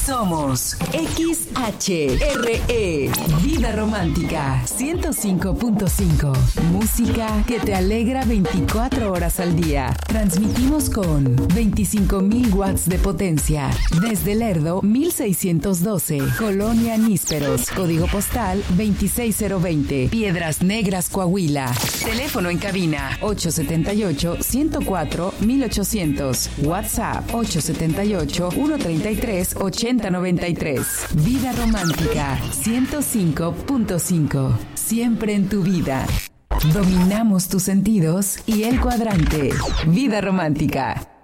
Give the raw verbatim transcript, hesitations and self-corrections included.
Somos X H R E, Vida Romántica, ciento cinco punto cinco. Música que te alegra veinticuatro horas al día. Transmitimos con veinticinco mil watts de potencia. Desde Lerdo, mil seiscientos doce. Colonia Nísperos. Código postal veintiséis mil veinte. Piedras Negras, Coahuila. Teléfono en cabina ocho siete ocho, uno cero cuatro, mil ochocientos. WhatsApp ocho siete ocho, uno tres tres, ocho cero nueve tres. Vida Romántica ciento cinco punto cinco. Siempre en tu vida. Dominamos tus sentidos y el cuadrante. Vida Romántica.